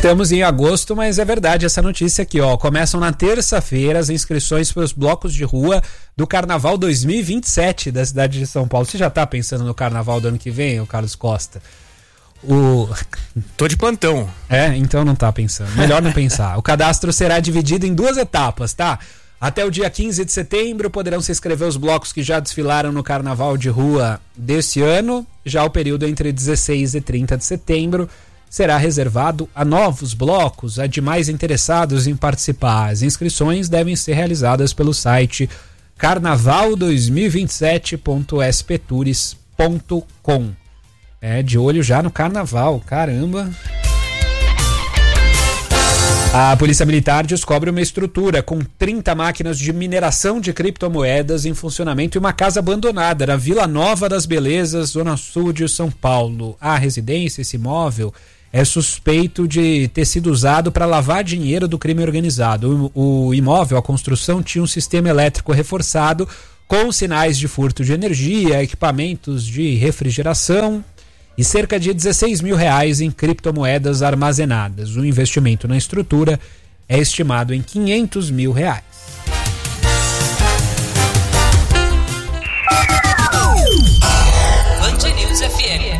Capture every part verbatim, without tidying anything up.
Estamos em agosto, mas é verdade essa notícia aqui, ó. Começam na terça-feira as inscrições para os blocos de rua do Carnaval dois mil e vinte e sete da cidade de São Paulo. Você já tá pensando no Carnaval do ano que vem, ô Carlos Costa? O... Tô de plantão. É, então não tá pensando. Melhor não pensar. O cadastro será dividido em duas etapas, tá? Até o dia quinze de setembro poderão se inscrever os blocos que já desfilaram no Carnaval de Rua desse ano. Já o período entre dezesseis e trinta de setembro será reservado a novos blocos, a demais interessados em participar. As inscrições devem ser realizadas pelo site carnaval dois mil e vinte e sete ponto s p tours ponto com. É, de olho já no Carnaval, caramba. A Polícia Militar descobre uma estrutura com trinta máquinas de mineração de criptomoedas em funcionamento e uma casa abandonada na Vila Nova das Belezas, zona sul de São Paulo. A residência, esse imóvel, é suspeito de ter sido usado para lavar dinheiro do crime organizado. O, o imóvel, a construção, tinha um sistema elétrico reforçado com sinais de furto de energia, equipamentos de refrigeração e cerca de dezesseis mil reais em criptomoedas armazenadas. O investimento na estrutura é estimado em quinhentos mil reais. Band News F M.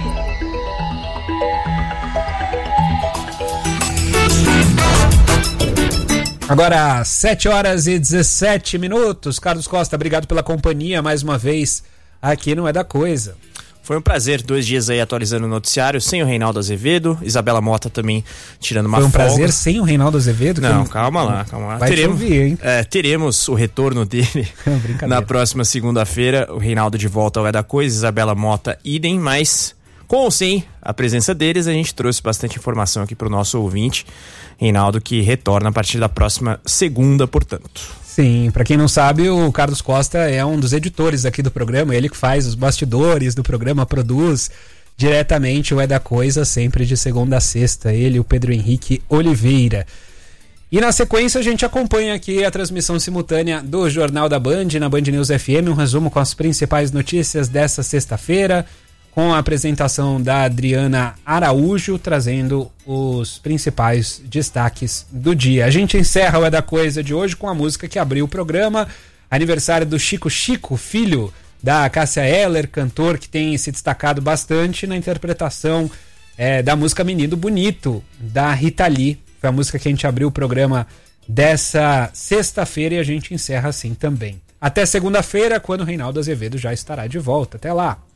Agora, sete horas e dezessete minutos. Carlos Costa, obrigado pela companhia mais uma vez aqui no É da Coisa. Foi um prazer, dois dias aí atualizando o noticiário, sem o Reinaldo Azevedo, Isabela Mota também tirando uma folga. Foi um folga. Prazer sem o Reinaldo Azevedo? Não, que... calma lá, calma lá. Vai teremos, te ouvir, hein? É, teremos o retorno dele na próxima segunda-feira, o Reinaldo de volta ao É da Coisa, Isabela Mota, idem, mas com ou sem a presença deles, a gente trouxe bastante informação aqui para o nosso ouvinte, Reinaldo, que retorna a partir da próxima segunda, portanto. Sim, pra quem não sabe, o Carlos Costa é um dos editores aqui do programa, ele que faz os bastidores do programa, produz diretamente o É da Coisa, sempre de segunda a sexta, ele e o Pedro Henrique Oliveira. E na sequência a gente acompanha aqui a transmissão simultânea do Jornal da Band, na Band News F M, um resumo com as principais notícias dessa sexta-feira, com a apresentação da Adriana Araújo, trazendo os principais destaques do dia. A gente encerra o É da Coisa de hoje com a música que abriu o programa, aniversário do Chico Chico, filho da Cássia Eller, cantor que tem se destacado bastante na interpretação é, da música Menino Bonito, da Rita Lee. Foi a música que a gente abriu o programa dessa sexta-feira e a gente encerra assim também. Até segunda-feira, quando o Reinaldo Azevedo já estará de volta. Até lá!